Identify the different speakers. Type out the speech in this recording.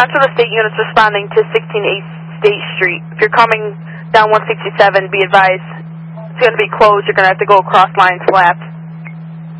Speaker 1: Central State units responding to 16 State Street. If you're coming down 167, be advised it's going to be closed. You're going to have to go across line flaps.